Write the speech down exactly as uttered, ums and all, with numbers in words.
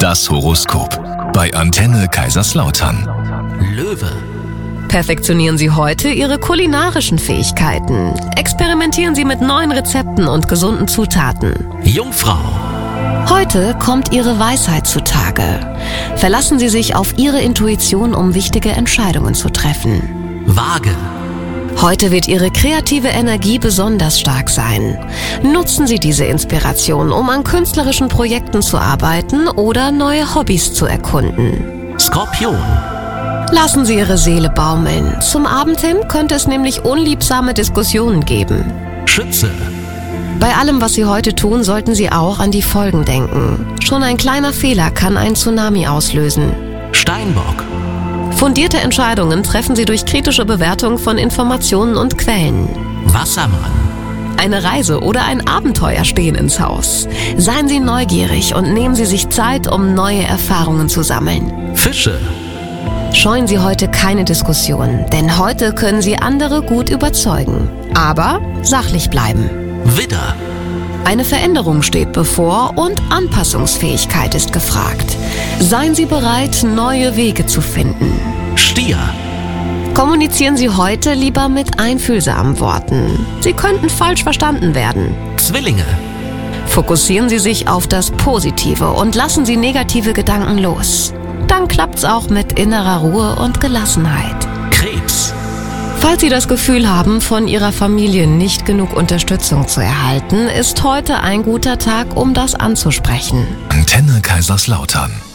Das Horoskop bei Antenne Kaiserslautern. Löwe. Perfektionieren Sie heute Ihre kulinarischen Fähigkeiten. Experimentieren Sie mit neuen Rezepten und gesunden Zutaten. Jungfrau. Heute kommt Ihre Weisheit zutage. Verlassen Sie sich auf Ihre Intuition, um wichtige Entscheidungen zu treffen. Waage. Heute wird Ihre kreative Energie besonders stark sein. Nutzen Sie diese Inspiration, um an künstlerischen Projekten zu arbeiten oder neue Hobbys zu erkunden. Skorpion. Lassen Sie Ihre Seele baumeln. Zum Abend hin könnte es nämlich unliebsame Diskussionen geben. Schütze. Bei allem, was Sie heute tun, sollten Sie auch an die Folgen denken. Schon ein kleiner Fehler kann einen Tsunami auslösen. Steinbock. Fundierte Entscheidungen treffen Sie durch kritische Bewertung von Informationen und Quellen. Wassermann. Eine Reise oder ein Abenteuer stehen ins Haus. Seien Sie neugierig und nehmen Sie sich Zeit, um neue Erfahrungen zu sammeln. Fische. Scheuen Sie heute keine Diskussion, denn heute können Sie andere gut überzeugen. Aber sachlich bleiben. Widder. Eine Veränderung steht bevor und Anpassungsfähigkeit ist gefragt. Seien Sie bereit, neue Wege zu finden. Stier. Kommunizieren Sie heute lieber mit einfühlsamen Worten. Sie könnten falsch verstanden werden. Zwillinge. Fokussieren Sie sich auf das Positive und lassen Sie negative Gedanken los. Dann klappt's auch mit innerer Ruhe und Gelassenheit. Krebs. Falls Sie das Gefühl haben, von Ihrer Familie nicht genug Unterstützung zu erhalten, ist heute ein guter Tag, um das anzusprechen. Antenne Kaiserslautern.